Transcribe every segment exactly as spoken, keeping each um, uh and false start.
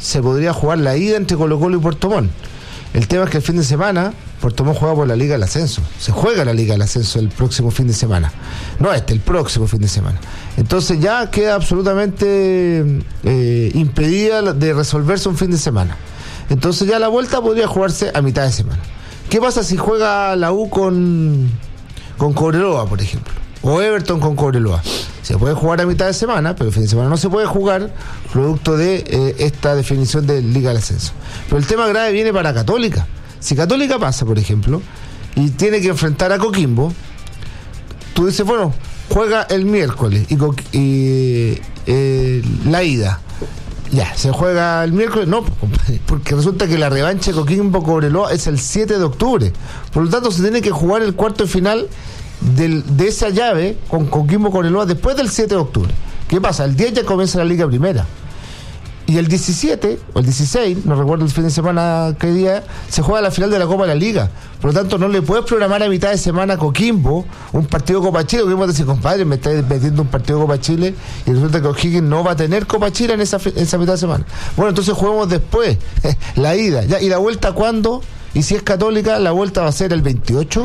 se podría jugar la ida entre Colo-Colo y Puerto Montt. El tema es que el fin de semana Puerto Montt juega por la Liga del Ascenso. Se juega la Liga del Ascenso el próximo fin de semana. No este, el próximo fin de semana. Entonces ya queda absolutamente eh, impedida de resolverse un fin de semana. Entonces ya la vuelta podría jugarse a mitad de semana. ¿Qué pasa si juega la U con, con Cobreloa, por ejemplo? O Everton con Cobreloa. Se puede jugar a mitad de semana, pero el fin de semana no se puede jugar, producto de eh, esta definición de Liga del Ascenso. Pero el tema grave viene para Católica. Si Católica pasa, por ejemplo, y tiene que enfrentar a Coquimbo, tú dices, bueno, juega el miércoles y, Co- y eh, la ida. Ya, se juega el miércoles, no, porque resulta que la revancha de Coquimbo-Cobreloa es el siete de octubre. Por lo tanto, se tiene que jugar el cuarto de final Del, de esa llave con Coquimbo Cobreloa después del siete de octubre. ¿Qué pasa? El diez ya comienza la Liga Primera y el diecisiete o el dieciséis, no recuerdo el fin de semana qué día, se juega la final de la Copa de la Liga. Por lo tanto, no le puedes programar a mitad de semana a Coquimbo un partido de Copa Chile. Coquimbo te dice, compadre, me estás metiendo un partido de Copa Chile y resulta que O'Higgins no va a tener Copa Chile en esa, en esa mitad de semana. Bueno, entonces juguemos después la ida, ya, y la vuelta ¿cuándo? Y si es Católica, la vuelta va a ser el veintiocho,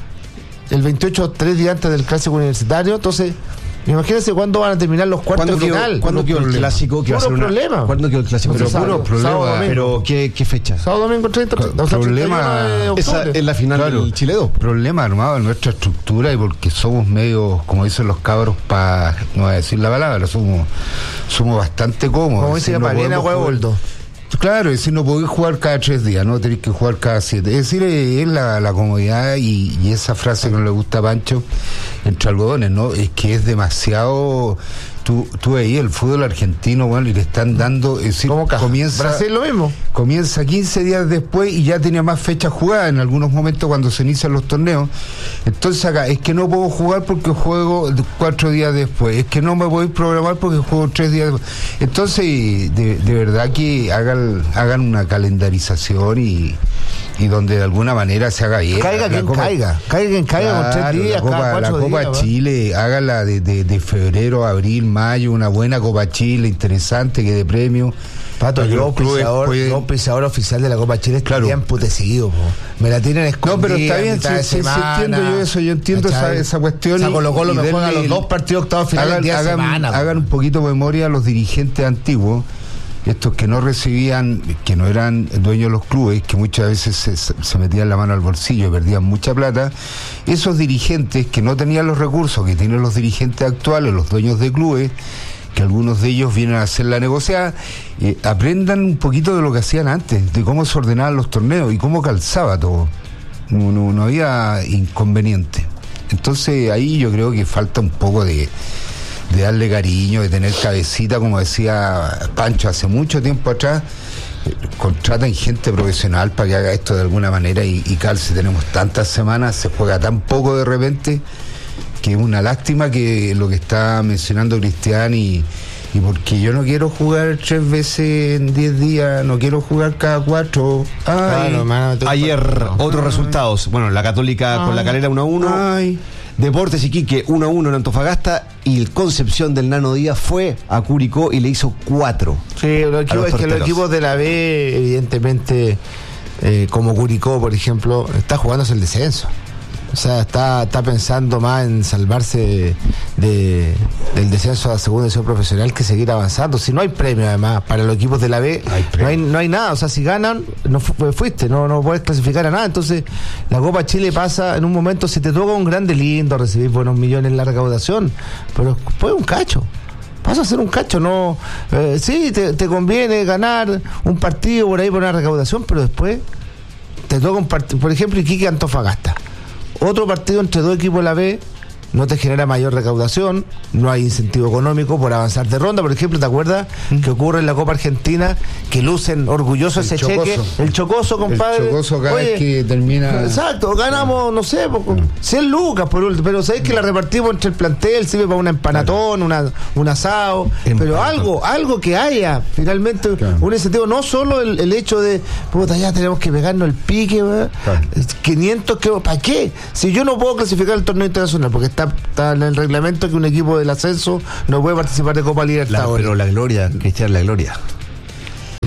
el veintiocho, tres días antes del clásico universitario. Entonces, imagínense cuándo van a terminar los cuartos de final. ¿Cuándo quedó el clásico? Que va a ser una, problema. ¿Cuándo quedó el clásico? No Pero puro problema. Pero ¿qué, qué fecha? Sábado, domingo, treinta. O sea, problema. Esa es la final Claro, del Chile dos. Problema armado en nuestra estructura y porque somos medio, como dicen los cabros, para no voy a decir la palabra, somos, somos bastante cómodos. Como dice, para bien a huevo. Claro, es decir, no podés jugar cada tres días, no tenés que jugar cada siete. Es decir, es la, la comodidad y, y esa frase que no le gusta a Pancho, entre algodones, ¿no? Es que es demasiado. Tú, tú ahí el fútbol argentino, bueno, y le están dando, es decir, comienza, Brasil lo mismo. Comienza quince días después y ya tenía más fechas jugadas en algunos momentos cuando se inician los torneos. Entonces acá, es que no puedo jugar porque juego cuatro días después, es que no me voy a programar porque juego tres días después. Entonces, de, de verdad que hagan, hagan una calendarización y y donde de alguna manera se haga bien. Caiga quien Copa, caiga, caiga quien caiga claro, con tres días, la Copa, cada cuatro la Copa días, Chile, ¿va? Hágala de, de, de febrero, abril, mayo, una buena Copa Chile, interesante, que de premio. Pato, yo auspiciador, pueden... yo auspiciador oficial de la Copa Chile, estaría claro. emputecido, po. Me la tienen escondida. No, pero está bien, mitad sí, de sí, sí, semana, entiendo yo eso, yo entiendo esa, esa cuestión. O sea, Colo-Colo y, me y juega los el, dos partidos octavos finales el día de hagan, semana. Hagan un poquito memoria a los dirigentes antiguos, estos que no recibían, que no eran dueños de los clubes, que muchas veces se, se metían la mano al bolsillo y perdían mucha plata. Esos dirigentes que no tenían los recursos que tienen los dirigentes actuales, los dueños de clubes, que algunos de ellos vienen a hacer la negociada, eh, aprendan un poquito de lo que hacían antes, de cómo se ordenaban los torneos y cómo calzaba todo. No, no, no había inconveniente. Entonces ahí yo creo que falta un poco de, de darle cariño, de tener cabecita, como decía Pancho hace mucho tiempo atrás. Eh, contratan gente profesional para que haga esto de alguna manera y, y calce. Tenemos tantas semanas, se juega tan poco de repente, que es una lástima que lo que está mencionando Cristian y, y porque yo no quiero jugar tres veces en diez días, no quiero jugar cada cuatro. Ay, Claro, mano, Ayer, no. otros resultados. Bueno, la Católica Ay. con la Calera uno a uno. Ay. Deportes Iquique uno a uno en Antofagasta. Y el Concepción del Nano Díaz fue a Curicó y le hizo cuatro. Sí, los equipos, es que los equipos de la B, evidentemente, eh, como Curicó, por ejemplo, está jugándose el descenso. O sea, está, está pensando más en salvarse de, del descenso a la segunda división profesional que seguir avanzando. Si no hay premio, además, para los equipos de la B, no hay, no hay, no hay nada. O sea, si ganan, no fu- fuiste, no, no puedes clasificar a nada. Entonces, la Copa Chile pasa en un momento, si te toca un grande lindo, recibir buenos millones en la recaudación, pero pues un cacho. Vas a hacer un cacho, no. Eh, sí, te, te conviene ganar un partido por ahí por una recaudación, pero después te toca un partido, por ejemplo, Iquique Antofagasta. Otro partido entre dos equipos de la B no te genera mayor recaudación, no hay incentivo económico por avanzar de ronda. Por ejemplo, ¿te acuerdas ¿Mm? que ocurre en la Copa Argentina que lucen orgullosos ese chocoso. cheque? El chocoso, compadre. El chocoso cada vez que termina. Exacto, ganamos, no sé, cien lucas por último, pero sabéis que la repartimos entre el plantel, sirve para un empanatón, una, un asado, Empanatón. pero algo, algo que haya finalmente Claro. un incentivo, no solo el, el hecho de, puta, ya tenemos que pegarnos el pique, ¿verdad? Claro. quinientos, que, ¿para qué? Si yo no puedo clasificar el torneo internacional, porque está, está en el reglamento que un equipo del ascenso no puede participar de Copa La, Libertadores. pero la gloria, Cristian, la gloria.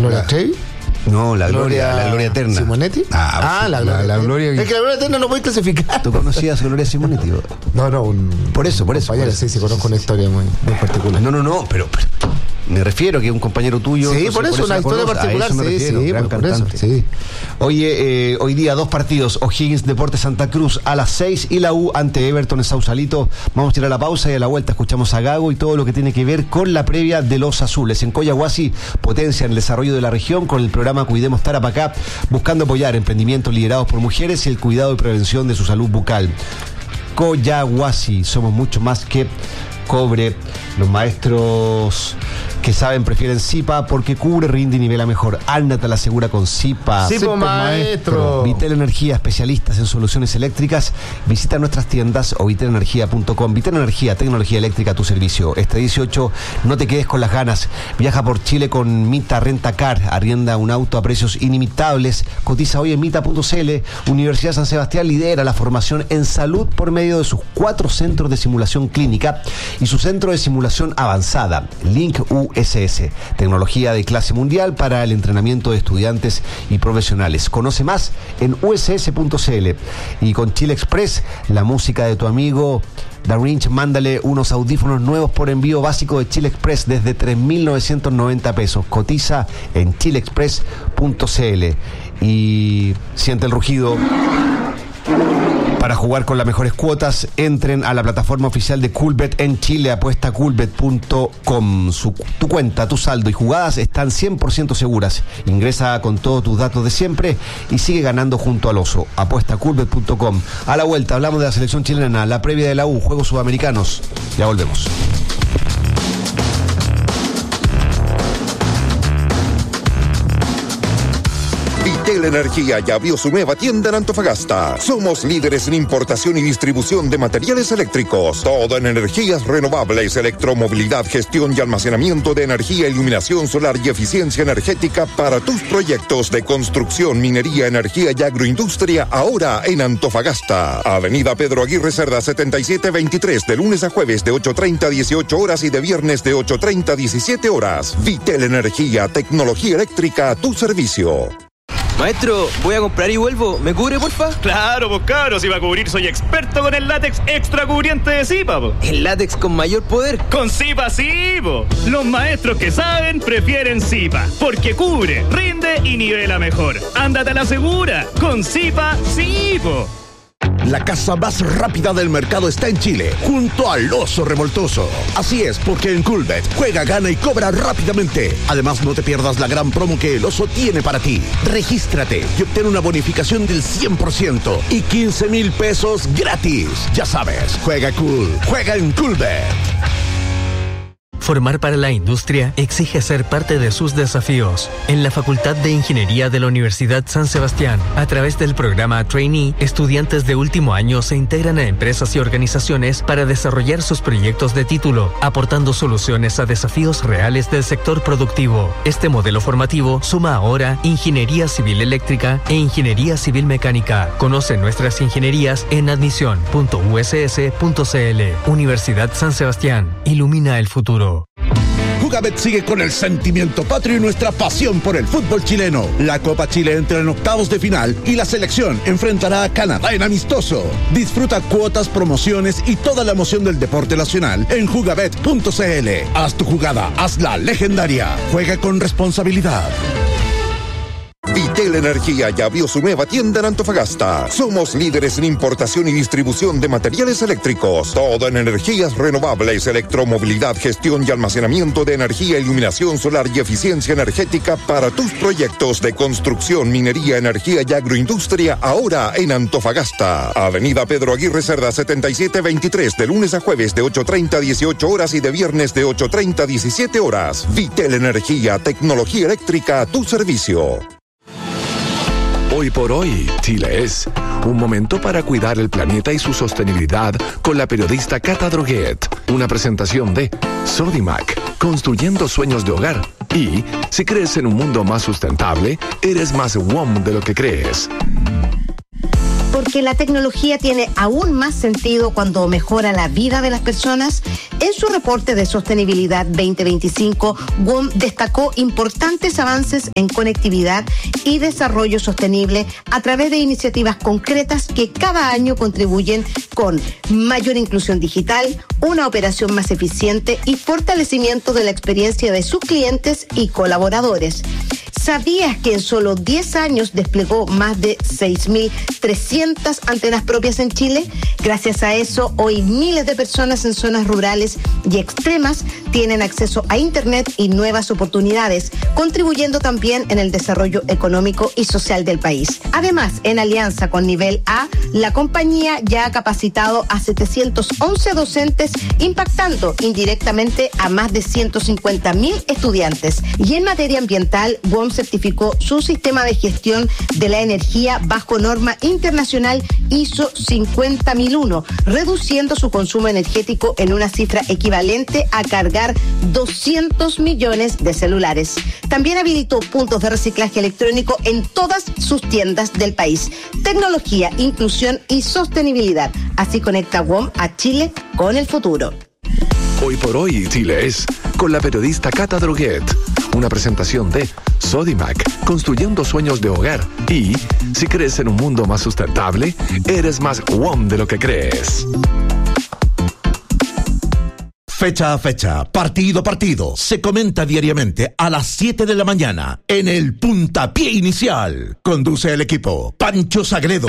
¿Gloria La- Trevi? No, la gloria, la gloria eterna. ¿Simonetti? Ah, la, la- gloria, la gloria- Es que la gloria eterna no puede clasificar. ¿Tú conocías a Gloria Simonetti? No, no, un. Por eso, por eso, compañero, por eso. sí, sí, conozco una historia muy, muy particular. No, no, no, pero, pero me refiero a que un compañero tuyo. Sí, entonces, por eso, una la historia conoces. A particular, eso me sí, refiero, sí, gran por eso, cantante. sí. Oye, eh, hoy día dos partidos, O'Higgins Deportes Santa Cruz a las seis y la U ante Everton en Sausalito. Vamos a ir a la pausa y a la vuelta escuchamos a Gago y todo lo que tiene que ver con la previa de los azules. En Coyahuasi, potencia en el desarrollo de la región con el programa Cuidemos Tarapacá, buscando apoyar emprendimientos liderados por mujeres y el cuidado y prevención de su salud bucal. Coyahuasi, somos mucho más que cobre. Los maestros que saben prefieren Zipa porque cubre, rinde y nivela mejor. Ándate a la segura con Zipa. Sí, pues, maestro. Vitel Energía, especialistas en soluciones eléctricas. Visita nuestras tiendas o vitel energía punto com. Vitel Energía, tecnología eléctrica a tu servicio. Este dieciocho, no te quedes con las ganas. Viaja por Chile con Mita Renta Car. Arrienda un auto a precios inimitables. Cotiza hoy en mita punto cl. Universidad San Sebastián lidera la formación en salud por medio de sus cuatro centros de simulación clínica y su centro de simulación avanzada, Link U S S, tecnología de clase mundial para el entrenamiento de estudiantes y profesionales. Conoce más en u s s punto c l. Y con Chile Express, la música de tu amigo Da Rinch, mándale unos audífonos nuevos por envío básico de Chile Express desde tres mil novecientos noventa pesos. Cotiza en chile express punto c l y siente el rugido. Para jugar con las mejores cuotas, entren a la plataforma oficial de Coolbet en Chile, apuesta coolbet punto com. Su, tu cuenta, tu saldo y jugadas están cien por ciento seguras. Ingresa con todos tus datos de siempre y sigue ganando junto al oso. apuesta coolbet punto com. A la vuelta hablamos de la selección chilena, la previa de la U, Juegos Sudamericanos. Ya volvemos. Vitel Energía ya abrió su nueva tienda en Antofagasta. Somos líderes en importación y distribución de materiales eléctricos. Todo en energías renovables, electromovilidad, gestión y almacenamiento de energía, iluminación solar y eficiencia energética para tus proyectos de construcción, minería, energía y agroindustria ahora en Antofagasta. Avenida Pedro Aguirre Cerda setenta y siete veintitrés, de lunes a jueves de ocho treinta a dieciocho horas y de viernes de ocho treinta a diecisiete horas. Vitel Energía, tecnología eléctrica a tu servicio. Maestro, voy a comprar y vuelvo. ¿Me cubre, porfa? Claro, pues cabros, si va a cubrir soy experto con el látex extra cubriente de Zipa, po. El látex con mayor poder. Con Zipa sí, po. Los maestros que saben prefieren Zipa, porque cubre, rinde y nivela mejor. Ándate a la segura, con Zipa sí, po. La casa más rápida del mercado está en Chile, junto al Oso Revoltoso. Así es, porque en Coolbet juega, gana y cobra rápidamente. Además, no te pierdas la gran promo que el Oso tiene para ti. Regístrate y obtén una bonificación del cien por ciento y quince mil pesos gratis. Ya sabes, juega cool, juega en Coolbet. Formar para la industria exige ser parte de sus desafíos. En la Facultad de Ingeniería de la Universidad San Sebastián, a través del programa Trainee, estudiantes de último año se integran a empresas y organizaciones para desarrollar sus proyectos de título, aportando soluciones a desafíos reales del sector productivo. Este modelo formativo suma ahora Ingeniería Civil Eléctrica e Ingeniería Civil Mecánica. Conoce nuestras ingenierías en admisión punto u s s punto c l. Universidad San Sebastián. Ilumina el futuro. Jugabet sigue con el sentimiento patrio y nuestra pasión por el fútbol chileno. La Copa Chile entra en octavos de final y la selección enfrentará a Canadá en amistoso. Disfruta cuotas, promociones y toda la emoción del deporte nacional en jugabet punto c l. Haz tu jugada, hazla legendaria. Juega con responsabilidad. Vitel Energía ya abrió su nueva tienda en Antofagasta. Somos líderes en importación y distribución de materiales eléctricos. Todo en energías renovables, electromovilidad, gestión y almacenamiento de energía, iluminación solar y eficiencia energética para tus proyectos de construcción, minería, energía y agroindustria ahora en Antofagasta. Avenida Pedro Aguirre Cerda setenta y siete veintitrés, de lunes a jueves de ocho treinta a dieciocho horas y de viernes de ocho treinta a diecisiete horas. Vitel Energía, tecnología eléctrica a tu servicio. Hoy por hoy, Chile es un momento para cuidar el planeta y su sostenibilidad con la periodista Cata Droguet. Una presentación de Sodimac, construyendo sueños de hogar. Y si crees en un mundo más sustentable, eres más W O M de lo que crees. Porque la tecnología tiene aún más sentido cuando mejora la vida de las personas. En su reporte de sostenibilidad veinte veinticinco, W O M destacó importantes avances en conectividad y desarrollo sostenible a través de iniciativas concretas que cada año contribuyen con mayor inclusión digital, una operación más eficiente y fortalecimiento de la experiencia de sus clientes y colaboradores. ¿Sabías que en solo diez años desplegó más de seis mil trescientas antenas propias en Chile? Gracias a eso, hoy miles de personas en zonas rurales y extremas tienen acceso a Internet y nuevas oportunidades, contribuyendo también en el desarrollo económico y social del país. Además, en alianza con Nivel A, la compañía ya ha capacitado a setecientos once docentes, impactando indirectamente a más de ciento cincuenta mil estudiantes. Y en materia ambiental, W O M certificó su sistema de gestión de la energía bajo norma internacional I S O cincuenta mil uno, reduciendo su consumo energético en una cifra equivalente a cargar doscientos millones de celulares. También habilitó puntos de reciclaje electrónico en todas sus tiendas del país. Tecnología, inclusión y sostenibilidad. Así conecta W O M a Chile con el futuro. Hoy por hoy, Chile es con la periodista Cata Droguet. Una presentación de Sodimac, construyendo sueños de hogar. Y si crees en un mundo más sustentable, eres más W O M de lo que crees. Fecha a fecha, partido a partido, se comenta diariamente a las siete de la mañana en el Puntapié Inicial. Conduce el equipo Pancho Sagredo.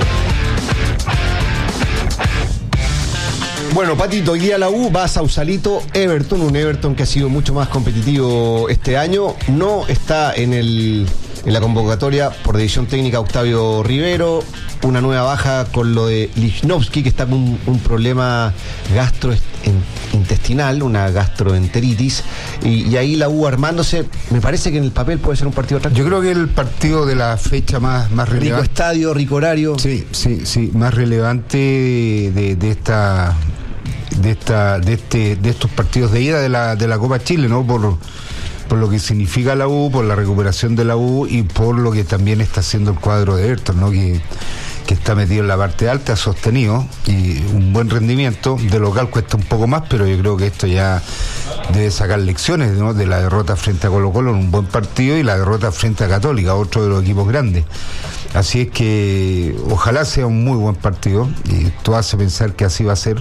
Bueno, Patito, hoy día la U va a Sausalito, Everton, un Everton que ha sido mucho más competitivo este año. No está en el en la convocatoria por decisión técnica Octavio Rivero, una nueva baja con lo de Lichnowsky, que está con un, un problema gastrointestinal, una gastroenteritis, y, y ahí la U armándose. Me parece que en el papel puede ser un partido atractivo. Yo creo que el partido de la fecha más, más relevante. Rico estadio, rico horario. Sí, sí, sí, más relevante de, de esta de esta de este de estos partidos de ida de la de la Copa Chile, ¿no? Por por lo que significa la U, por la recuperación de la U y por lo que también está haciendo el cuadro de Everton, ¿no? Que que está metido en la parte alta, ha sostenido y un buen rendimiento. De local cuesta un poco más, pero yo creo que esto ya debe sacar lecciones, ¿no? De la derrota frente a Colo-Colo en un buen partido y la derrota frente a Católica, otro de los equipos grandes. Así es que ojalá sea un muy buen partido, y esto hace pensar que así va a ser.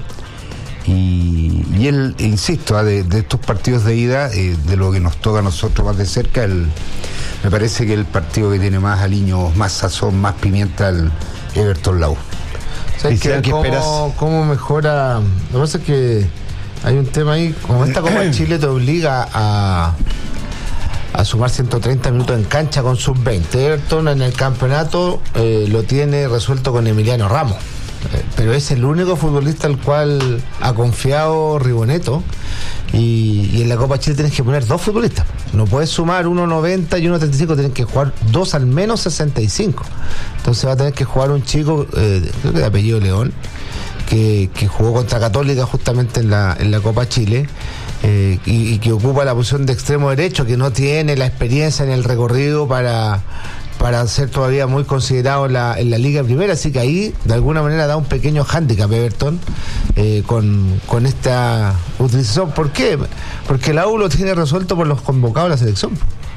Y, y él, insisto, ¿eh? de, de estos partidos de ida, eh, de lo que nos toca a nosotros más de cerca, el, me parece que el partido que tiene más aliño, más sazón, más pimienta, el Everton Lau. ¿Sabes qué? ¿Cómo, ¿Cómo mejora? Lo que pasa es que hay un tema ahí, como esta Copa Chile te obliga a a sumar ciento treinta minutos en cancha con sub veinte. Everton en el campeonato eh, lo tiene resuelto con Emiliano Ramos. Pero es el único futbolista al cual ha confiado Riboneto, y, y en la Copa Chile tienes que poner dos futbolistas, no puedes sumar uno noventa y uno treinta y cinco, tienes que jugar dos al menos sesenta y cinco. Entonces va a tener que jugar un chico, eh, creo que de apellido León, que, que jugó contra Católica justamente en la, en la Copa Chile, eh, y, y que ocupa la posición de extremo derecho, que no tiene la experiencia en el recorrido para para ser todavía muy considerado en la, en la Liga Primera, así que ahí de alguna manera da un pequeño hándicap Everton eh, con, con esta utilización. ¿Por qué? Porque la U lo tiene resuelto por los convocados de la selección,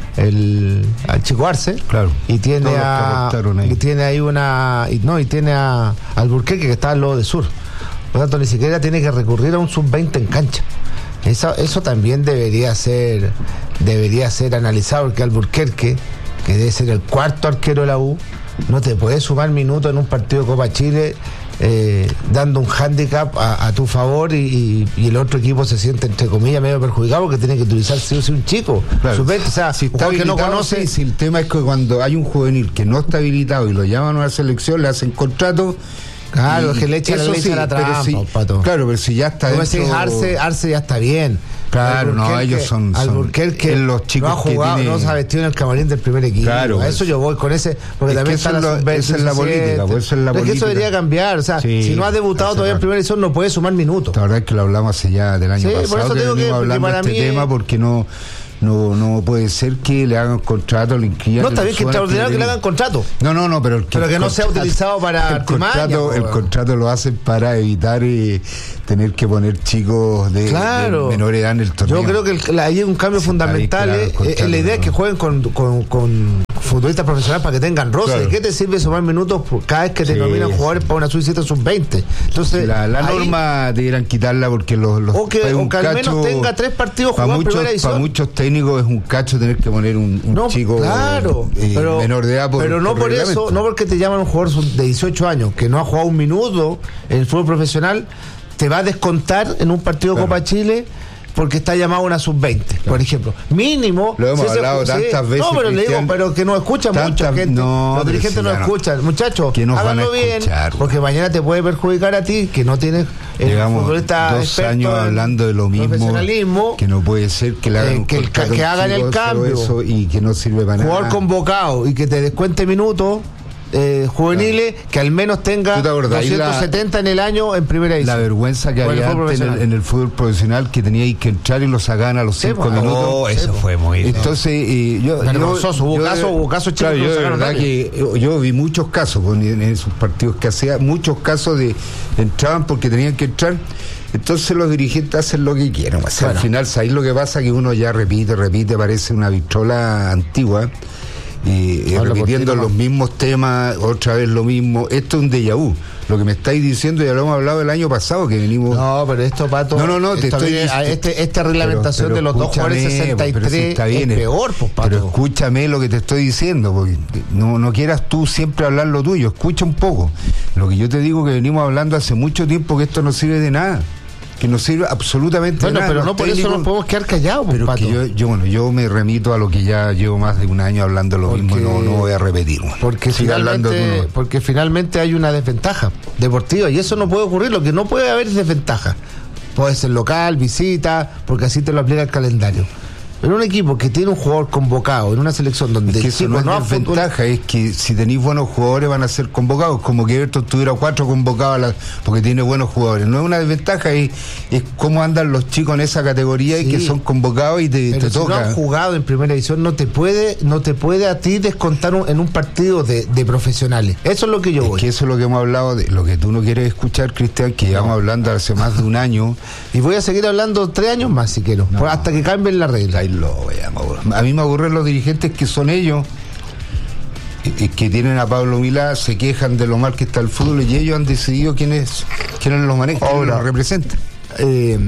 el al Chico Arce, claro, y tiene a, ahí. y tiene ahí una y, no y tiene a Alburquerque, que está al lado de Sur, por lo tanto ni siquiera tiene que recurrir a un sub veinte en cancha. Eso, eso también debería ser debería ser analizado, porque Alburquerque, que debe ser el cuarto arquero de la U, no te puedes sumar minutos en un partido de Copa Chile eh, dando un hándicap a, a tu favor, y, y, y el otro equipo se siente, entre comillas, medio perjudicado porque tiene que utilizar sí o sí un chico. Claro. Super, o sea, si está que no conoce. Sí, si el tema es que cuando hay un juvenil que no está habilitado y lo llaman a una selección, le hacen contrato. Claro, es que le echan la leche a la trampa, si, Pato. Claro, pero si ya está dentro... dentro... Arce, Arce ya está bien. Claro, no, ellos son, son Alburquerque los chicos no ha jugado, que tiene... no se ha vestido en el camarín del primer equipo. Claro, a eso yo voy con ese, porque es también está la sub veinte. Esa es la política, pues eso es la política. Es que eso debería cambiar, o sea, sí, si no has debutado todavía en primera edición, no puedes sumar minutos. La verdad es que lo hablamos hace ya del año sí, pasado, por eso que tengo venimos que, hablando de este tema, porque no... no no puede ser que le hagan contrato, le inscriban. No, está bien que es extraordinario que le hagan contrato. No, no, no, pero, el que, pero que no sea utilizado para el contrato, el contrato lo hacen para evitar eh, tener que poner chicos de, claro. de menor edad en el torneo. Yo creo que el, hay un cambio sí, fundamental. Claro, eh, eh, la idea es que jueguen con, con, con futbolistas profesionales para que tengan roce. Claro. ¿De qué te sirve sumar minutos cada vez que te sí, nominan jugadores para una sub diecisiete o sub veinte? Entonces, la, la ahí, norma debieran quitarla porque los, los o que, o que al menos tenga tres partidos jugados en primera edición. Para muchos técnicos es un cacho tener que poner un, un no, chico claro, eh, pero, menor de edad por, pero no por, por eso, no porque te llaman un jugador de dieciocho años que no ha jugado un minuto en el fútbol profesional, te va a descontar en un partido de claro. Copa Chile porque está llamado una sub veinte, claro. por ejemplo. Mínimo. Lo hemos si hablado ese, tantas sí, veces. No, pero le digo, pero que no escuchan mucha gente. No, los dirigentes no, no escuchan. Muchachos, háganlo bien, porque mañana te puede perjudicar a ti, que no tienes el futbolista dos años hablando de lo mismo, que no puede ser que le hagan eh, que, el, que hagan el cambio eso y que no sirve para nada. Jugador convocado y que te descuente minutos. Eh, juveniles claro. que al menos tenga doscientos setenta la, en el año en primera edición. La vergüenza que había antes en el, en el fútbol profesional, que teníais que entrar y lo sacaban a los cinco sí, minutos. Oh, eso sí, fue muy entonces eh, yo, yo, hubo yo, casos hubo casos chicos claro, que yo de verdad rápido. que yo, yo vi muchos casos en, en esos partidos que hacía, muchos casos de entraban porque tenían que entrar. Entonces los dirigentes hacen lo que quieren. O sea, claro. Al final, ¿sabéis lo que pasa? Que uno ya repite, repite, parece una pistola antigua. Y, y repitiendo los mismos temas, otra vez lo mismo. Esto es un déjà vu. Lo que me estáis diciendo ya lo hemos hablado el año pasado, que venimos. No, pero esto, Pato. No, no, no, te estoy viene, este, esta reglamentación pero, pero de los dos jugadores sesenta y tres si está bien, es peor, pues, Pato. Pero escúchame lo que te estoy diciendo, porque no, no quieras tú siempre hablar lo tuyo, escucha un poco. Lo que yo te digo que venimos hablando hace mucho tiempo, que esto no sirve de nada. Que no sirve absolutamente bueno, nada. Pero no por eso nos podemos quedar callados, pero Pato. Que yo, yo, bueno, yo me remito a lo que ya llevo más de un año hablando lo porque, mismo, no, no voy a repetir. Porque finalmente, no. porque finalmente hay una desventaja deportiva y eso no puede ocurrir. Lo que no puede haber es desventaja. Puede ser local, visita, porque así te lo aplica el calendario. Pero un equipo que tiene un jugador convocado en una selección donde es que eso no es no desventaja, es que si tenéis buenos jugadores van a ser convocados, como que Everton tuviera cuatro convocados la, porque tiene buenos jugadores. No es una desventaja, es, es cómo andan los chicos en esa categoría sí, y que son convocados y te, pero te si toca. No han jugado en primera edición, no te puede, no te puede a ti descontar un, en un partido de, de profesionales. Eso es lo que yo es voy. Que eso es lo que hemos hablado, de lo que tú no quieres escuchar, Cristian, que no. llevamos hablando hace más de un año. Y voy a seguir hablando tres años más si quiero, no. hasta que cambien la regla. Ahí lo voy a A mí me aburren los dirigentes que son ellos, que, que tienen a Pablo Milá, se quejan de lo mal que está el fútbol y ellos han decidido quiénes quiénes los manejan, quiénes los representan. Eh,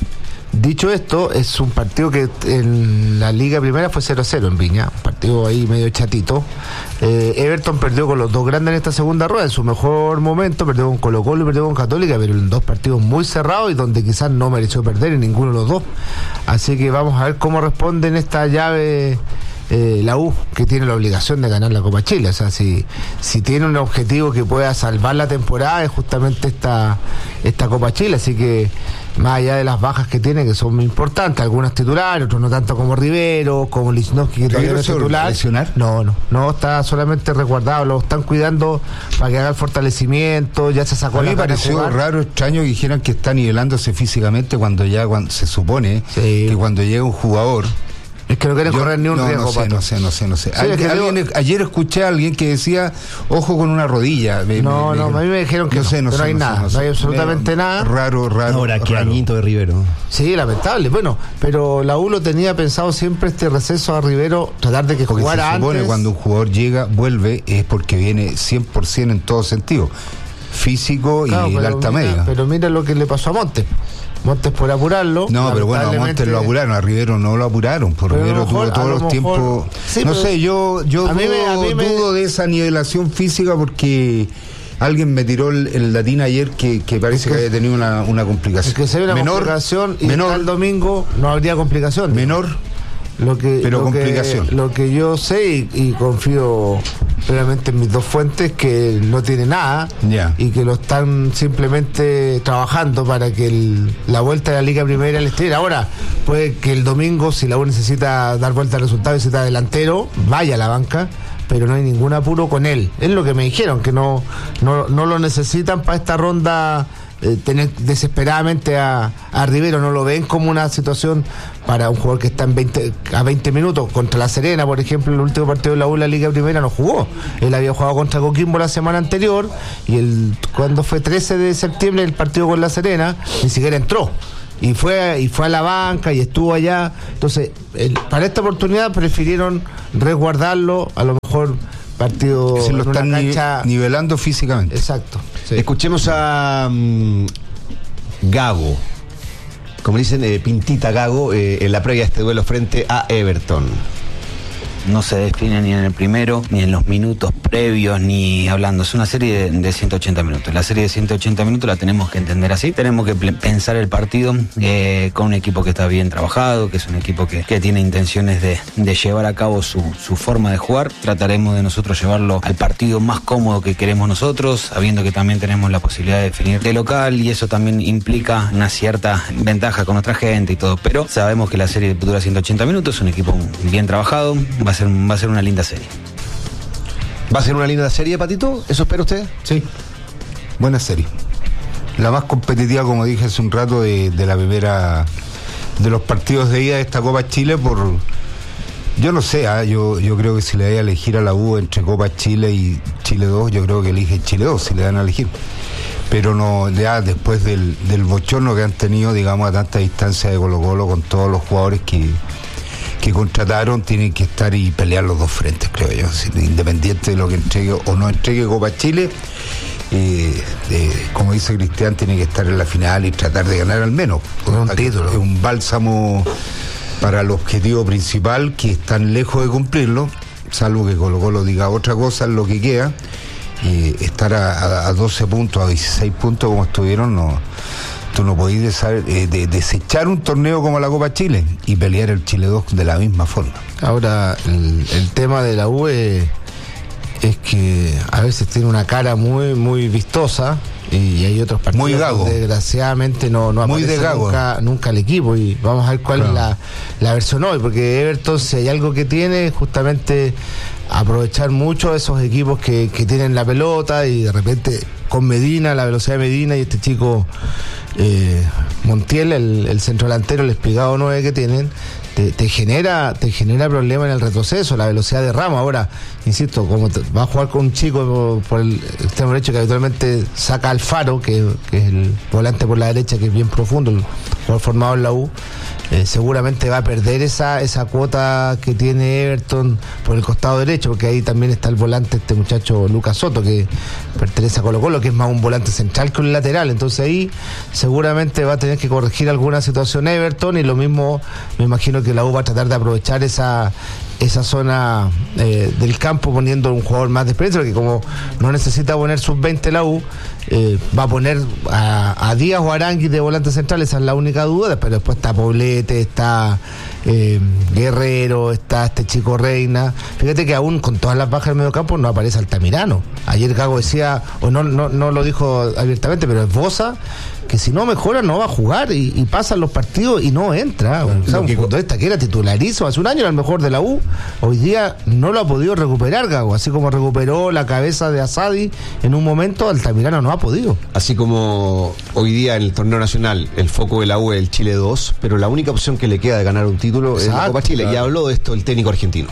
dicho esto, es un partido que en la Liga Primera fue cero a cero en Viña, un partido ahí medio chatito. Eh, Everton perdió con los dos grandes en esta segunda rueda, en su mejor momento, perdió con Colo Colo y perdió con Católica, pero en dos partidos muy cerrados y donde quizás no mereció perder en ninguno de los dos. Así que vamos a ver cómo responde en esta llave eh, la U, que tiene la obligación de ganar la Copa Chile. O sea, si, si tiene un objetivo que pueda salvar la temporada es justamente esta, esta Copa Chile, así que más allá de las bajas que tiene, que son muy importantes, algunos titulares, otros no tanto como Rivero, como Lichnowsky, que todavía no es titular. Lesionar? No, no, no, está solamente resguardado, lo están cuidando para que haga el fortalecimiento, ya se sacó a mí la me pareció raro, extraño que dijeran que está nivelándose físicamente cuando ya cuando se supone sí. que cuando llega un jugador. Es que no quieren yo, correr ni un no, riesgo. No sé, no sé, no sé, no sé. Sí, Al, es alguien, digo... Ayer escuché a alguien que decía, ojo con una rodilla. Me, no, me, no, me, a mí me dijeron que no, sé, no, que no hay no nada, sé, no, no hay absolutamente me, nada. Raro, raro. Ahora, qué raro. añito de Rivero. Sí, lamentable. Bueno, pero la U lo tenía pensado siempre este receso a Rivero, tratar de que porque jugara se supone antes. Cuando un jugador llega, vuelve, es porque viene cien por ciento en todo sentido. Físico claro, y la alta mira, media. Pero mira lo que le pasó a Montes. Montes por apurarlo. No, pero bueno, a Montes lo apuraron, a Rivero no lo apuraron, por Rivero tuvo todos los mejor, tiempos. Sí, no sé, yo, yo dudo, me, me... dudo de esa nivelación física porque alguien me tiró el, el latín ayer que, que parece es que, que había tenido una, una complicación. Es que se ve una menor, complicación y menor, el domingo no habría complicación. Menor. Lo que, pero lo complicación. Que, lo que yo sé y, y confío plenamente en mis dos fuentes, que no tiene nada yeah. y que lo están simplemente trabajando para que el, la vuelta de la Liga Primera le esté. Ahora, puede que el domingo, si la U necesita dar vuelta al resultado y necesita delantero, vaya a la banca, pero no hay ningún apuro con él. Es lo que me dijeron, que no, no, no lo necesitan para esta ronda eh, tener desesperadamente a, a Rivero, no lo ven como una situación para un jugador que está en veinte, a veinte minutos. Contra La Serena, por ejemplo, el último partido de la U en la Liga Primera no jugó. Él había jugado contra Coquimbo la semana anterior y el cuando fue trece de septiembre el partido con La Serena, ni siquiera entró. Y fue y fue a la banca y estuvo allá. Entonces, el, para esta oportunidad prefirieron resguardarlo, a lo mejor partido que se lo en están una cancha nivelando físicamente. Exacto. Sí. Escuchemos a um, Gago, como dicen, eh, Pintita Gago, eh, en la previa de este duelo frente a Everton. No se define ni en el primero, ni en los minutos previos, ni hablando. Es una serie de, de ciento ochenta minutos. La serie de ciento ochenta minutos la tenemos que entender así. Tenemos que pensar el partido eh, con un equipo que está bien trabajado, que es un equipo que, que tiene intenciones de, de llevar a cabo su, su forma de jugar. Trataremos de nosotros llevarlo al partido más cómodo que queremos nosotros, sabiendo que también tenemos la posibilidad de definir de local, y eso también implica una cierta ventaja con otra gente y todo. Pero sabemos que la serie dura ciento ochenta minutos, es un equipo bien trabajado. Va a ser, va a ser una linda serie. ¿Va a ser una linda serie, Patito? ¿Eso espera usted? Sí, buena serie. La más competitiva, como dije hace un rato, de, de la primera, de los partidos de ida de esta Copa Chile. Por yo no sé, ¿eh? yo, yo creo que si le voy a elegir a la U entre Copa Chile y Chile dos, yo creo que elige Chile dos, si le dan a elegir. Pero no, ya después del, del bochorno que han tenido, digamos, a tanta distancia de Colo-Colo, con todos los jugadores que que contrataron, tienen que estar y pelear los dos frentes, creo yo, independiente de lo que entregue o no entregue Copa Chile. Eh, eh, como dice Cristian, tiene que estar en la final y tratar de ganar al menos un título. Es un bálsamo para el objetivo principal, que están lejos de cumplirlo, salvo que Colo-Colo diga otra cosa en lo que queda. Eh, estar a, a, a doce puntos, a dieciséis puntos como estuvieron, no. Tú no podés desar, eh, de, desechar un torneo como la Copa Chile y pelear el Chile dos de la misma forma. Ahora, el, el tema de la U es, es que a veces tiene una cara muy muy vistosa, y hay otros partidos muy gago. Que desgraciadamente no, no muy aparece de gago. Nunca, nunca el equipo, y vamos a ver cuál claro. es la, la versión hoy, porque Everton, si hay algo que tiene, justamente aprovechar mucho esos equipos que, que tienen la pelota, y de repente con Medina, la velocidad de Medina y este chico eh, Montiel, el, el centro delantero, el espigado nueve que tienen, te, te genera te genera problema en el retroceso, la velocidad de Ramos. Ahora, insisto, como te, va a jugar con un chico por, por el extremo derecho que habitualmente saca al Faro, que, que es el volante por la derecha, que es bien profundo, el jugador formado en la U, eh, seguramente va a perder esa esa cuota que tiene Everton por el costado derecho, porque ahí también está el volante, este muchacho Lucas Soto, que pertenece a Colo-Colo, que es más un volante central que un lateral. Entonces ahí seguramente va a tener que corregir alguna situación Everton, y lo mismo me imagino que la U va a tratar de aprovechar esa esa zona eh, del campo, poniendo un jugador más de experiencia, porque como no necesita poner sub veinte la U, eh, va a poner a, a Díaz o Arangui de volante central. Esa es la única duda, pero después está Poblete, está eh, Guerrero, está este chico Reina. Fíjate que aún con todas las bajas del medio campo no aparece Altamirano. Ayer Gago decía, o no, no, no lo dijo abiertamente, pero es Boza, que si no mejora no va a jugar, y, y pasan los partidos y no entra. O sea, un futbolista que era titularizo hace un año, era el mejor de la U, hoy día no lo ha podido recuperar Gago, así como recuperó la cabeza de Asadi en un momento, Altamirano no ha podido. Así como hoy día en el torneo nacional el foco de la U es el Chile dos, pero la única opción que le queda de ganar un título Exacto, es la Copa Chile, claro. Y habló de esto el técnico argentino.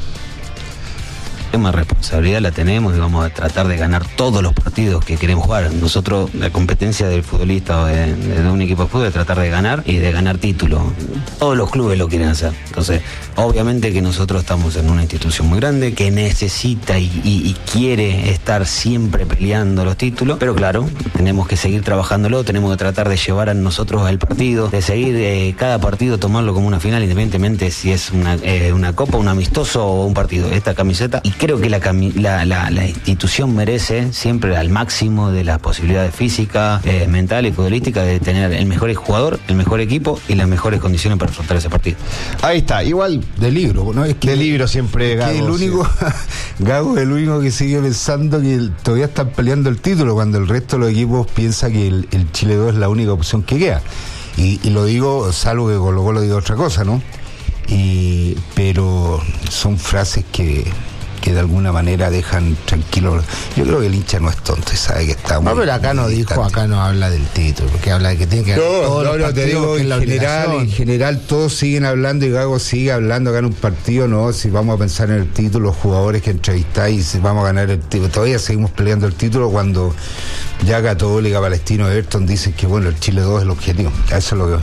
Más responsabilidad la tenemos, y vamos a tratar de ganar todos los partidos que queremos jugar. Nosotros, la competencia del futbolista o de, de un equipo de fútbol es tratar de ganar y de ganar títulos. Todos los clubes lo quieren hacer. Entonces, obviamente que nosotros estamos en una institución muy grande que necesita y, y, y quiere estar siempre peleando los títulos, pero claro, tenemos que seguir trabajándolo, tenemos que tratar de llevar a nosotros al partido, de seguir eh, cada partido, tomarlo como una final, independientemente si es una, eh, una copa, un amistoso o un partido. Esta camiseta, y creo que la, la, la, la institución merece siempre al máximo de las posibilidades físicas, eh, mentales y futbolísticas, de tener el mejor jugador, el mejor equipo y las mejores condiciones para afrontar ese partido. Ahí está, igual de libro, ¿no? Es que de libro siempre Gago. Que el único, sí. Gago es el único que sigue pensando que el, todavía están peleando el título, cuando el resto de los equipos piensa que el, el Chile dos es la única opción que queda. Y, y lo digo, salvo que Colo-Colo diga otra cosa, ¿no? Y, pero son frases que que de alguna manera dejan tranquilo. Yo creo que el hincha no es tonto y sabe que está muy... No, pero acá no dijo, acá no habla del título, porque habla de que tiene que... No, no, no, te digo, en general, en general todos siguen hablando y Gago sigue hablando acá en un partido, no, si vamos a pensar en el título, los jugadores que entrevistáis y si vamos a ganar el título, todavía seguimos peleando el título cuando ya Católica, Palestino, Everton dicen que bueno, el Chile dos es el objetivo, a eso lo veo.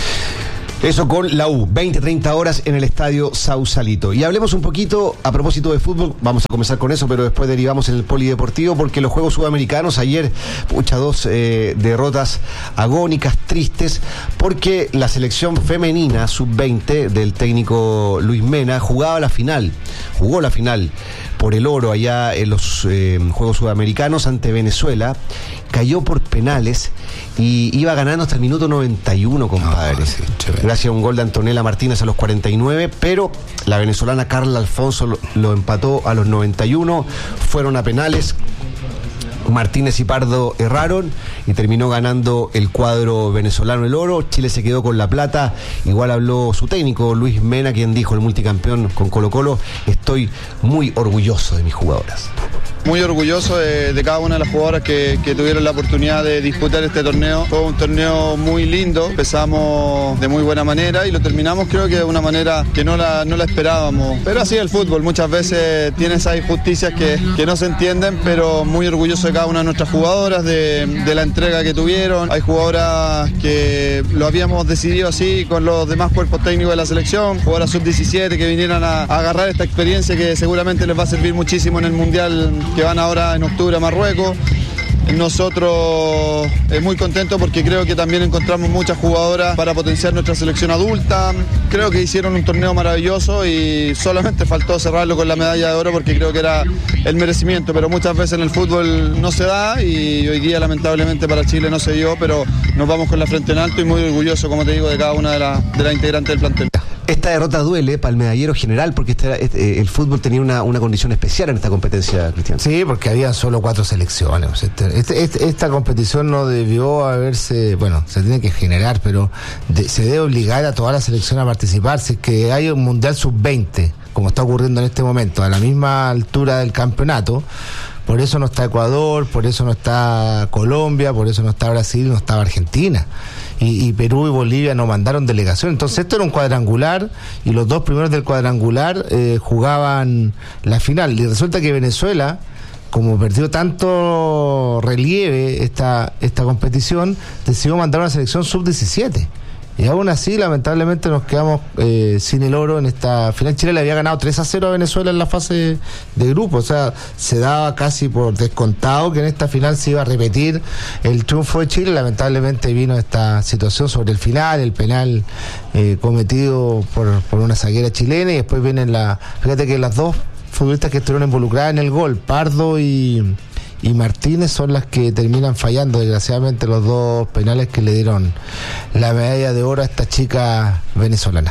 Eso con la U, veinte, treinta horas en el estadio Sausalito. Y hablemos un poquito a propósito de fútbol, vamos a comenzar con eso, pero después derivamos en el polideportivo, porque los Juegos Sudamericanos ayer, pucha, dos eh, derrotas agónicas, tristes, porque la selección femenina sub veinte del técnico Luis Mena jugaba la final, jugó la final por el oro allá en los eh, Juegos Sudamericanos ante Venezuela, cayó por penales y iba ganando hasta el minuto noventa y uno, compadre. No, sí, gracias a un gol de Antonella Martínez a los cuarenta y nueve, pero la venezolana Carla Alfonso lo, lo empató a los noventa y uno, fueron a penales. Martínez y Pardo erraron y terminó ganando el cuadro venezolano el oro. Chile se quedó con la plata. Igual habló su técnico Luis Mena, quien dijo, el multicampeón con Colo-Colo: estoy muy orgulloso de mis jugadoras. Muy orgulloso de, de cada una de las jugadoras que, que tuvieron la oportunidad de disputar este torneo. Fue un torneo muy lindo, empezamos de muy buena manera y lo terminamos creo que de una manera que no la, no la esperábamos. Pero así es el fútbol, muchas veces tiene esas injusticias que, que no se entienden, pero muy orgulloso de cada una de nuestras jugadoras, de, de la entrega que tuvieron. Hay jugadoras que lo habíamos decidido así con los demás cuerpos técnicos de la selección, jugadoras sub diecisiete que vinieran a, a agarrar esta experiencia que seguramente les va a servir muchísimo en el Mundial que van ahora en octubre a Marruecos. Nosotros eh, muy contentos porque creo que también encontramos muchas jugadoras para potenciar nuestra selección adulta. Creo que hicieron un torneo maravilloso y solamente faltó cerrarlo con la medalla de oro porque creo que era el merecimiento, pero muchas veces en el fútbol no se da y hoy día lamentablemente para Chile no se dio, pero nos vamos con la frente en alto y muy orgulloso, como te digo, de cada una de las de la integrantes del plantel. Esta derrota duele para el medallero general porque este, este, el fútbol tenía una, una condición especial en esta competencia, Cristian. Sí, porque había solo cuatro selecciones. Este, este, este, esta competición no debió haberse, bueno, se tiene que generar, pero de, se debe obligar a toda la selección a participar. Si es que hay un Mundial sub veinte, como está ocurriendo en este momento, a la misma altura del campeonato. Por eso no está Ecuador, por eso no está Colombia, por eso no está Brasil, no estaba Argentina. Y, y Perú y Bolivia no mandaron delegación. Entonces esto era un cuadrangular y los dos primeros del cuadrangular eh, jugaban la final. Y resulta que Venezuela, como perdió tanto relieve esta, esta competición, decidió mandar una selección sub diecisiete. Y aún así, lamentablemente, nos quedamos eh, sin el oro en esta final. Chile le había ganado tres a cero a Venezuela en la fase de grupo. O sea, se daba casi por descontado que en esta final se iba a repetir el triunfo de Chile. Lamentablemente vino esta situación sobre el final, el penal eh, cometido por, por una zaguera chilena. Y después vienen la... Fíjate que las dos futbolistas que estuvieron involucradas en el gol, Pardo y... y Martínez, son las que terminan fallando desgraciadamente los dos penales que le dieron la medalla de oro a esta chica venezolana.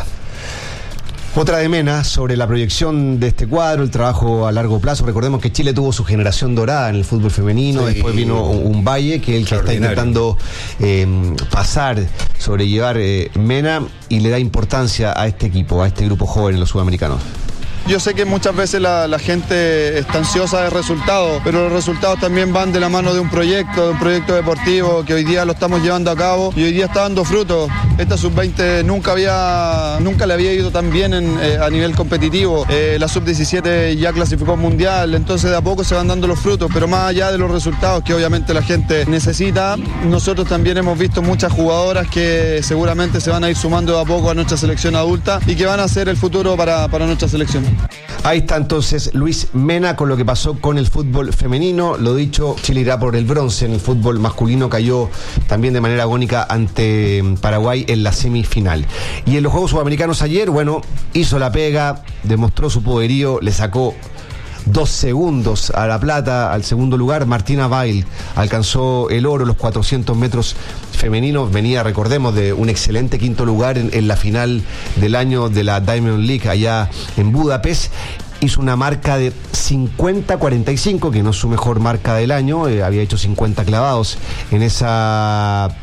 Otra de Mena sobre la proyección de este cuadro, el trabajo a largo plazo. Recordemos que Chile tuvo su generación dorada en el fútbol femenino, sí. Después vino un, un Valle, que es el que está intentando eh, pasar, sobrellevar eh, Mena, y le da importancia a este equipo, a este grupo joven en los sudamericanos. Yo sé que muchas veces la, la gente está ansiosa de resultados, pero los resultados también van de la mano de un proyecto, de un proyecto deportivo que hoy día lo estamos llevando a cabo y hoy día está dando frutos. Esta sub veinte nunca había, nunca le había ido tan bien en, eh, a nivel competitivo. Eh, la sub diecisiete ya clasificó mundial, entonces de a poco se van dando los frutos, pero más allá de los resultados que obviamente la gente necesita, nosotros también hemos visto muchas jugadoras que seguramente se van a ir sumando de a poco a nuestra selección adulta y que van a ser el futuro para, para nuestra selección. Ahí está entonces Luis Mena con lo que pasó con el fútbol femenino. Lo dicho, Chile irá por el bronce. En el fútbol masculino cayó también de manera agónica ante Paraguay en la semifinal. Y en los Juegos Sudamericanos ayer, bueno, hizo la pega, demostró su poderío, le sacó dos segundos a la plata, al segundo lugar. Martina Bail alcanzó el oro, los cuatrocientos metros femeninos. Venía, recordemos, de un excelente quinto lugar en, en la final del año de la Diamond League allá en Budapest. Hizo una marca de cincuenta cuarenta y cinco, que no es su mejor marca del año. Eh, había hecho cincuenta clavados en esa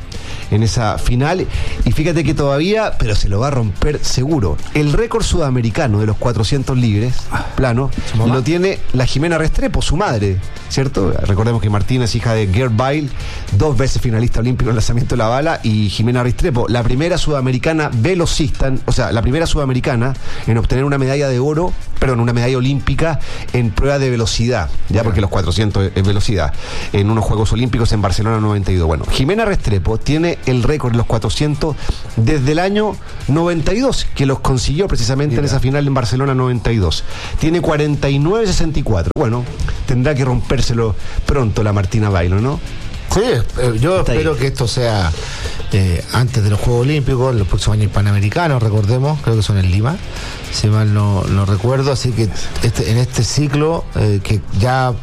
en esa final. Y fíjate que todavía, pero se lo va a romper seguro. El récord sudamericano de los cuatrocientos libres, plano, lo tiene la Jimena Restrepo, su madre, ¿cierto? Recordemos que Martina es hija de Gerd Weil, dos veces finalista olímpico en lanzamiento de la bala, y Jimena Restrepo, la primera sudamericana velocista, o sea, la primera sudamericana en obtener una medalla de oro, perdón, una medalla olímpica en prueba de velocidad, ya porque los cuatrocientos es velocidad, en unos Juegos Olímpicos en Barcelona noventa y dos. Bueno, Jimena Restrepo tiene el récord de los cuatrocientos desde el año noventa y dos, que los consiguió precisamente Mira. en esa final en Barcelona noventa y dos. Tiene cuarenta y nueve sesenta y cuatro. Bueno, tendrá que rompérselo pronto la Martina Bailo, ¿no? Sí, yo Está espero ahí. que esto sea eh, antes de los Juegos Olímpicos, en los próximos años Panamericanos, recordemos, creo que son en Lima, si mal no, no recuerdo, así que este, en este ciclo eh, que ya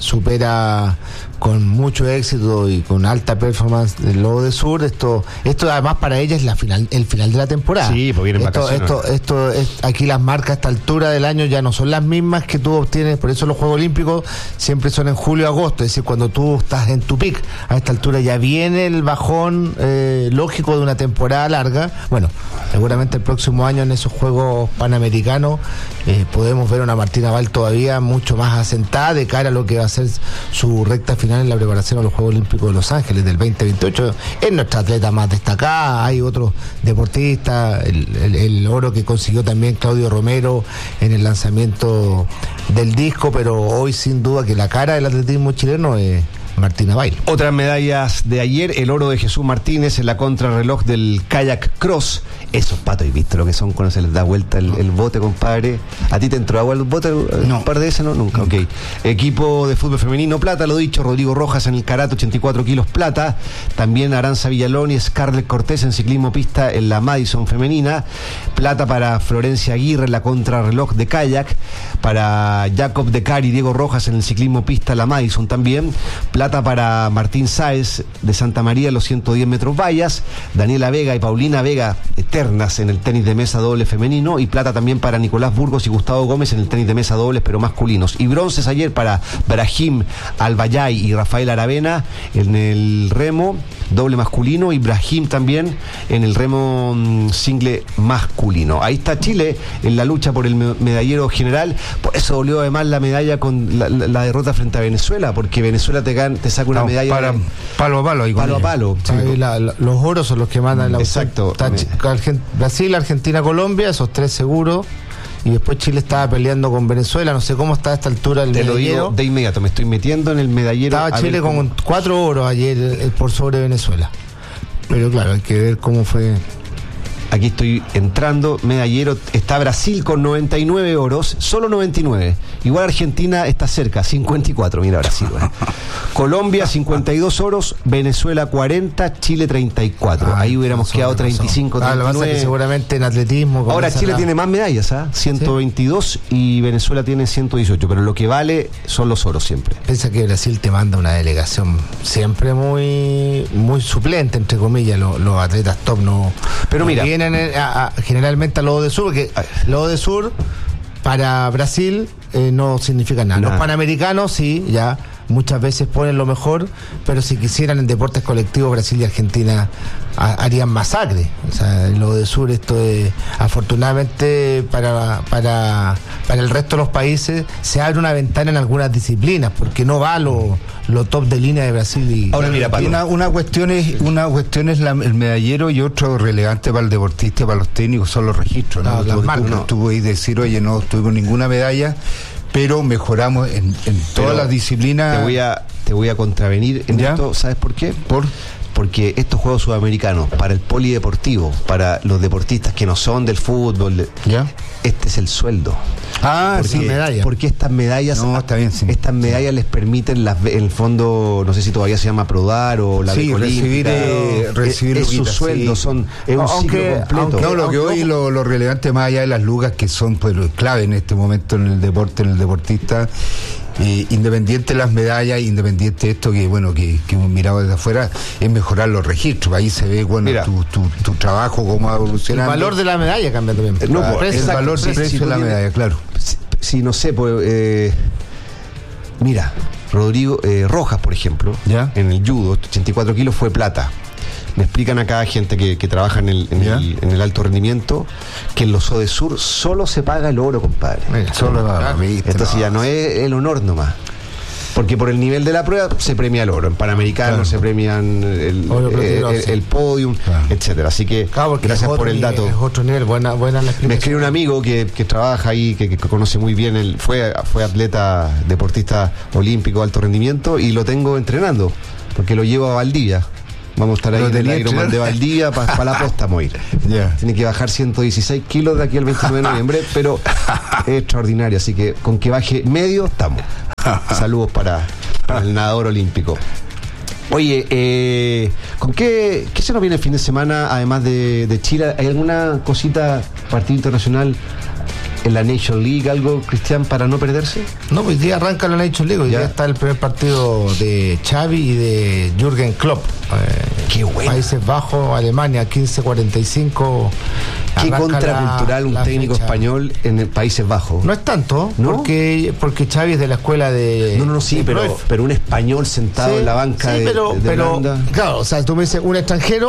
supera con mucho éxito y con alta performance del Lobo de Sur, esto esto además para ella es la final el final de la temporada. Sí, porque vienen esto, vacaciones. Esto, esto es, aquí las marcas a esta altura del año ya no son las mismas que tú obtienes, por eso los Juegos Olímpicos siempre son en julio agosto, es decir, cuando tú estás en tu pick, a esta altura ya viene el bajón eh, lógico de una temporada larga. Bueno, seguramente el próximo año en esos Juegos Panamericanos eh, podemos ver a una Martina Bail todavía mucho más asentada de cara a lo que va a ser su recta final en la preparación a los Juegos Olímpicos de Los Ángeles del veinte veintiocho. Es nuestra atleta más destacada. Hay otros deportistas, el, el, el oro que consiguió también Claudio Romero en el lanzamiento del disco, pero hoy sin duda que la cara del atletismo chileno es Martina Bail. Otras medallas de ayer, el oro de Jesús Martínez en la contrarreloj del kayak cross. Esos patos, ¿y viste lo que son cuando se les da vuelta el, el bote, compadre? ¿A ti te entró agua el bote? No. ¿Un par de esas? No, nunca. nunca. Ok. Equipo de fútbol femenino, plata, lo dicho, Rodrigo Rojas en el karate, ochenta y cuatro kilos, plata. También Aranza Villalón y Scarlett Cortés en ciclismo pista en la Madison femenina. Plata para Florencia Aguirre en la contrarreloj de kayak. Para Jacob Decari y Diego Rojas en el ciclismo pista en la Madison también. Plata para Martín Sáez de Santa María en los ciento diez metros vallas. Daniela Vega y Paulina Vega, eternas en el tenis de mesa doble femenino. Y plata también para Nicolás Burgos y Gustavo Gómez en el tenis de mesa dobles pero masculinos. Y bronces ayer para Brahim Albayay y Rafael Aravena en el remo doble masculino, y Brahim también en el remo mmm, single masculino. Ahí está Chile en la lucha por el medallero general. Por eso dolió además la medalla con la, la, la derrota frente a Venezuela, porque Venezuela te, gan, te saca una no, medalla para, de, palo a palo ahí palo a palo. Sí, sí, la, la, los oros son los que mandan la exacto. Argent, Brasil, Argentina, Colombia, esos tres seguros. Y después Chile estaba peleando con Venezuela. No sé cómo está a esta altura el Te medallero. Lo digo de inmediato, me estoy metiendo en el medallero. Estaba Chile con cómo... cuatro oros ayer eh, por sobre Venezuela. Pero claro, hay que ver cómo fue. Aquí estoy entrando, medallero, está Brasil con noventa y nueve oros, solo noventa y nueve. Igual Argentina está cerca, cincuenta y cuatro, mira Brasil. Bueno. Colombia cincuenta y dos oros, Venezuela cuarenta, Chile treinta y cuatro. Ah, ahí hubiéramos quedado treinta y cinco, treinta y nueve. Ah, lo que pasa es que seguramente en atletismo... Ahora Chile la... tiene más medallas, ¿ah? ciento veintidós, ¿sí? Y Venezuela tiene ciento dieciocho, pero lo que vale son los oros siempre. Piensa que Brasil te manda una delegación siempre muy muy suplente, entre comillas, los, los atletas top no... Pero no mira... vienen a, a, generalmente a Lobo de Sur, porque Lobo de Sur para Brasil eh, no significa nada. nada. Los panamericanos sí, ya muchas veces ponen lo mejor, pero si quisieran en deportes colectivos Brasil y Argentina a, harían masacre. O sea, en Lobo de Sur esto es, afortunadamente para, para, para el resto de los países se abre una ventana en algunas disciplinas, porque no va lo, lo top de línea de Brasil y... Ahora mira, Pablo, una, una cuestión es, una cuestión es la, el medallero, y otro relevante para el deportista y para los técnicos son los registros, ¿no? no, tú, tú, no. tú puedes decir, oye, no tuvimos ninguna medalla, pero mejoramos en, en todas las disciplinas. Te voy a, te voy a contravenir en ¿Ya? esto, ¿sabes por qué? Por porque estos Juegos Sudamericanos, para el polideportivo, para los deportistas que no son del fútbol, ¿Ya? este es el sueldo. Ah, porque, sí, medallas. Porque estas medallas, no, está bien, sí. estas medallas sí. les permiten, las, en el fondo, no sé si todavía se llama Prodar o la sí, recibir, eh, recibir es, es su sueldo, sí. son, es un aunque, ciclo completo. Aunque, no, lo que hoy lo, lo relevante más allá de las lucas, que son pues clave en este momento en el deporte, en el deportista. Eh, independiente de las medallas, independiente de esto que bueno que, que hemos mirado desde afuera, es mejorar los registros. Ahí se ve bueno tu, tu, tu trabajo, cómo va evolucionando. El valor de la medalla cambia también. No, ah, el exacto, valor de precio de la medalla, claro. Si, si no sé, pues eh, mira, Rodrigo eh, Rojas, por ejemplo, ¿Ya? en el judo, ochenta y cuatro kilos fue plata. Me explican acá gente que, que trabaja en el, en, el, en el alto rendimiento que en los Sodesur solo se paga el oro, compadre. Mira, solo claro. Entonces no. ya no es el honor nomás. Porque por el nivel de la prueba se premia el oro. En Panamericanos claro. se premian el, el, el, el podium, claro. etcétera. Así que claro, gracias por el dato. Es otro nivel, buena, buena la Me escribe un amigo que, que trabaja ahí, que, que conoce muy bien, el, fue, fue atleta, deportista olímpico de alto rendimiento, y lo tengo entrenando, porque lo llevo a Valdivia. Vamos a estar ahí en el Ironman de Valdivia para pa la Póstamo ir. Yeah. Tiene que bajar ciento dieciséis kilos de aquí al veintinueve de noviembre, pero es extraordinario, así que con que baje medio, estamos. Saludos para, para el nadador olímpico. Oye, eh, ¿con qué, qué se nos viene el fin de semana, además de, de Chile? ¿Hay alguna cosita, partido internacional en la Nation League, algo, Cristian, para no perderse? No, hoy día arranca la Nation League, hoy ya. día está el primer partido de Xavi y de Jürgen Klopp. Eh, Qué bueno. Países Bajos, Alemania, quince cuarenta y cinco. Qué contracultural la, un la técnico fecha. español en el Países Bajos. No es tanto, ¿no? porque porque Xavi es de la escuela de... No, no, no, sí, pero, pero un español sentado sí, en la banca sí, de, pero, de, de pero, Holanda. Claro, o sea, tú me dices un extranjero,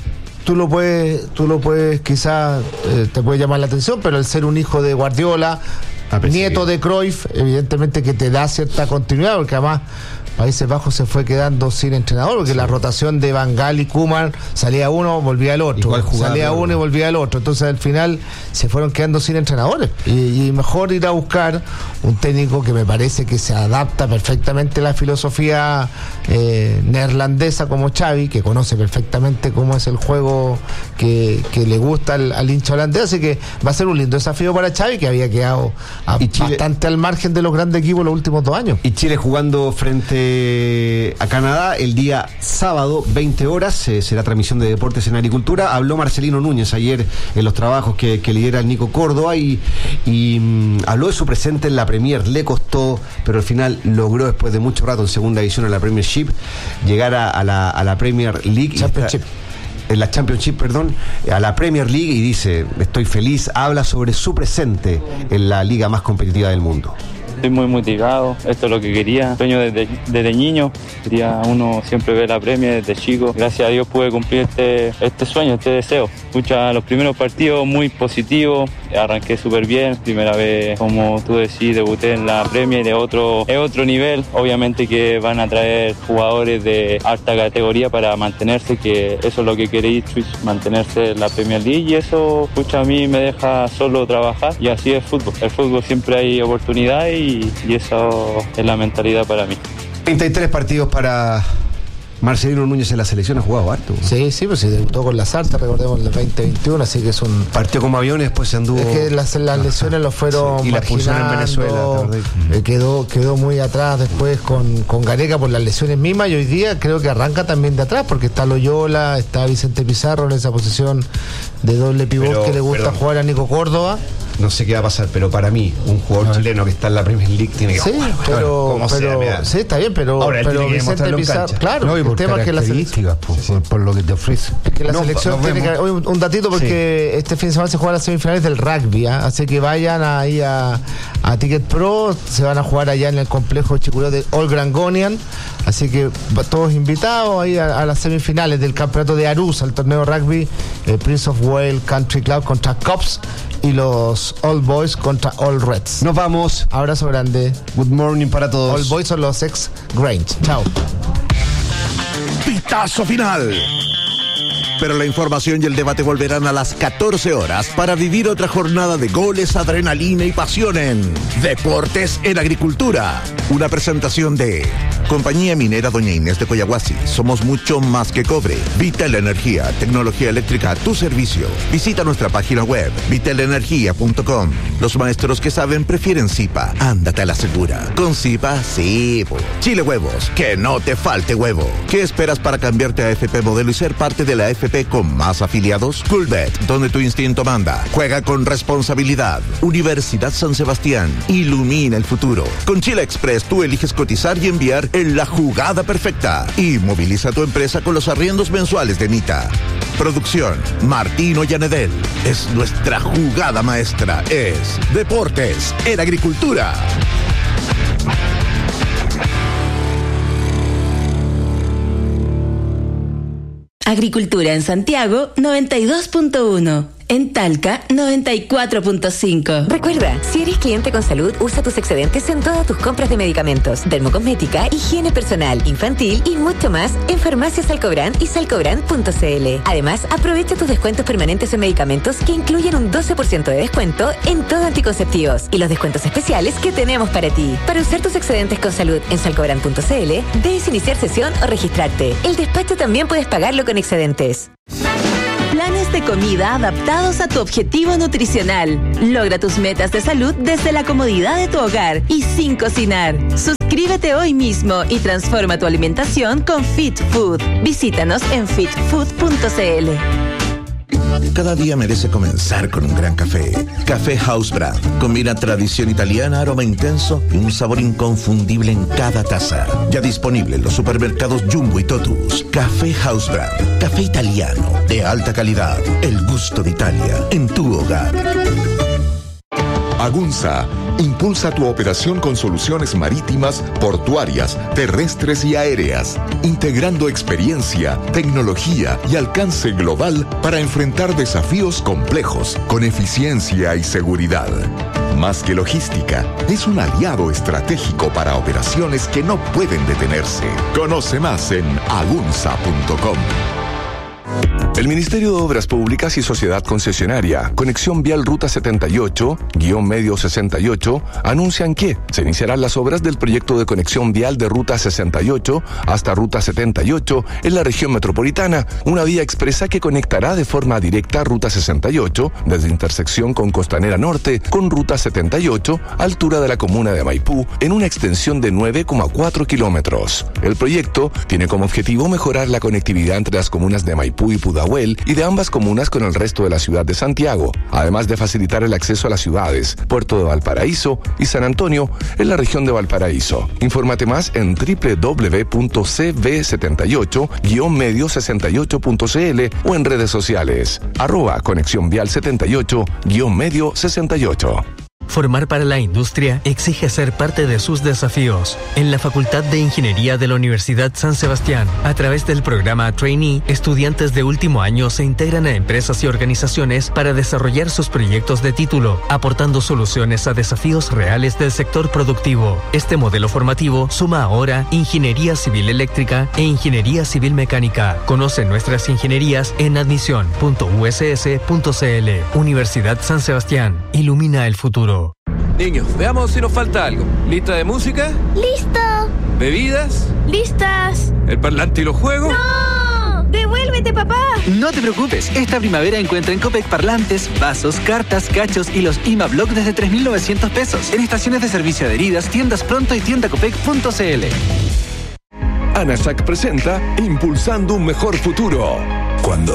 tú lo puedes, tú lo puedes quizás, eh, te puede llamar la atención, pero el ser un hijo de Guardiola, nieto de Cruyff, evidentemente que te da cierta continuidad, porque además Países Bajos se fue quedando sin entrenador, porque sí. la rotación de Van Gaal y Koeman, salía uno, volvía el otro, salía uno y volvía el otro, entonces al final se fueron quedando sin entrenadores, y, y mejor ir a buscar un técnico que me parece que se adapta perfectamente a la filosofía eh, neerlandesa como Xavi, que conoce perfectamente cómo es el juego que, que le gusta al, al hincha holandés, así que va a ser un lindo desafío para Xavi, que había quedado a, Chile, bastante al margen de los grandes equipos los últimos dos años. Y Chile jugando frente a Canadá el día sábado, veinte horas, eh, será transmisión de Deportes en Agricultura. Habló Marcelino Núñez ayer en los trabajos que, que lidera el Nico Córdoba y, y um, habló de su presente en la Premier. Le costó, pero al final logró, después de mucho rato en segunda división en la Premiership, llegar a, a, la, a la Premier League. Championship. En la Championship, perdón, a la Premier League, y dice, estoy feliz. Habla sobre su presente en la liga más competitiva del mundo. Estoy muy motivado, esto es lo que quería, sueño desde, desde niño, quería uno siempre ver la Premier desde chico, gracias a Dios pude cumplir este, este sueño, este deseo. Escucha, los primeros partidos muy positivos, arranqué súper bien, primera vez, como tú decís, debuté en la Premier de otro, de otro nivel, obviamente que van a traer jugadores de alta categoría para mantenerse, que eso es lo que quiere Ipswich, mantenerse en la Premier League, y eso, escucha, a mí me deja solo trabajar, y así es fútbol, el fútbol siempre hay oportunidades, y Y, y eso es la mentalidad para mí. treinta y tres partidos para Marcelino Núñez en la selección, ha jugado harto. Sí, sí, pues sí, debutó con la Salta, recordemos, en el veinte veintiuno, así que es un... Partió como aviones, después se anduvo... Es que las, las lesiones lo fueron sí, y la expulsión en Venezuela, eh, quedó, quedó muy atrás después con, con Gareca por las lesiones mismas, y hoy día creo que arranca también de atrás, porque está Loyola, está Vicente Pizarro en esa posición de doble pivot pero, que le gusta perdón. jugar a Nico Córdoba. No sé qué va a pasar, pero para mí, un jugador chileno que está en la Premier League tiene que sí, jugar. Pero, bueno, pero, sea, sí, está bien, pero, ahora, pero Vicente Pizarro, claro, no, y por el tema es que la selección, por, sí, sí. Por, por lo que te ofrece. Es que la no, selección tiene que, hoy un, un datito, porque sí. este fin de semana se juegan las semifinales del rugby, ¿eh? Así que vayan ahí a, a Ticket Pro, se van a jugar allá en el complejo Chicureo de Old Grangonian, así que todos invitados ahí a, a las semifinales del campeonato de Arusa, el torneo de rugby, el Prince of Wales Country Club contra Cops y los All Boys contra All Reds. Nos vamos. Abrazo grande. Good morning para todos. All Boys son los ex Grange. Chao. Pitazo final. Pero la información y el debate volverán a las catorce horas para vivir otra jornada de goles, adrenalina y pasión en Deportes en Agricultura. Una presentación de Compañía Minera Doña Inés de Coyahuasi. Somos mucho más que cobre. Vital Energía, tecnología eléctrica a tu servicio. Visita nuestra página web, vital energía punto com. Los maestros que saben prefieren Zipa. Ándate a la segura. Con Zipa, sí. Chile Huevos, que no te falte huevo. ¿Qué esperas para cambiarte a F P Modelo y ser parte de la F P con más afiliados? Coolbet, donde tu instinto manda. Juega con responsabilidad. Universidad San Sebastián, ilumina el futuro. Con Chile Express tú eliges cotizar y enviar en la jugada perfecta. Y moviliza tu empresa con los arriendos mensuales de Mita. Producción, Martino Yanedel. Es nuestra jugada maestra. Es Deportes en Agricultura. Agricultura en Santiago noventa y dos punto uno. En Talca, noventa y cuatro punto cinco. Recuerda, si eres cliente con salud, usa tus excedentes en todas tus compras de medicamentos, dermocosmética, higiene personal, infantil y mucho más en Farmacias Salcobrán y salcobrán punto c l. Además, aprovecha tus descuentos permanentes en medicamentos que incluyen un doce por ciento de descuento en todo anticonceptivos y los descuentos especiales que tenemos para ti. Para usar tus excedentes con salud en salcobrán punto c l, debes iniciar sesión o registrarte. El despacho también puedes pagarlo con excedentes. Planes de comida adaptados a tu objetivo nutricional. Logra tus metas de salud desde la comodidad de tu hogar y sin cocinar. Suscríbete hoy mismo y transforma tu alimentación con Fit Food. Visítanos en fit food punto c l. Cada día merece comenzar con un gran café. Café House Brand. Combina tradición italiana, aroma intenso y un sabor inconfundible en cada taza. Ya disponible en los supermercados Jumbo y Totus. Café House Brand. Café italiano de alta calidad. El gusto de Italia en tu hogar. Agunza impulsa tu operación con soluciones marítimas, portuarias, terrestres y aéreas, integrando experiencia, tecnología y alcance global para enfrentar desafíos complejos con eficiencia y seguridad. Más que logística, es un aliado estratégico para operaciones que no pueden detenerse. Conoce más en agunza punto com. El Ministerio de Obras Públicas y Sociedad Concesionaria, Conexión Vial Ruta setenta y ocho, guión medio sesenta y ocho, anuncian que se iniciarán las obras del proyecto de conexión vial de Ruta sesenta y ocho hasta Ruta setenta y ocho en la región metropolitana, una vía expresa que conectará de forma directa Ruta sesenta y ocho desde intersección con Costanera Norte con Ruta setenta y ocho, altura de la comuna de Maipú, en una extensión de nueve coma cuatro kilómetros. El proyecto tiene como objetivo mejorar la conectividad entre las comunas de Maipú y Pudahuel y de ambas comunas con el resto de la ciudad de Santiago, además de facilitar el acceso a las ciudades Puerto de Valparaíso y San Antonio en la región de Valparaíso. Infórmate más en doble u doble u doble u punto c v setenta y ocho guión medio sesenta y ocho punto c l o en redes sociales arroba conexión vial setenta y ocho guión medio sesenta y ocho. Formar para la industria exige ser parte de sus desafíos. En la Facultad de Ingeniería de la Universidad San Sebastián, a través del programa Trainee, estudiantes de último año se integran a empresas y organizaciones para desarrollar sus proyectos de título, aportando soluciones a desafíos reales del sector productivo. Este modelo formativo suma ahora Ingeniería Civil Eléctrica e Ingeniería Civil Mecánica. Conoce nuestras ingenierías en admisión punto u s s punto c l. Universidad San Sebastián. Ilumina el futuro. Niños, veamos si nos falta algo. ¿Lista de música? ¡Listo! ¿Bebidas? ¡Listas! ¿El parlante y los juegos? ¡No! ¡Devuélvete, papá! No te preocupes, esta primavera encuentra en Copec parlantes, vasos, cartas, cachos y los I M A Block desde tres mil novecientos pesos. En estaciones de servicio adheridas, tiendas pronto y tienda copec punto c l. ANASAC presenta Impulsando un Mejor Futuro. Cuando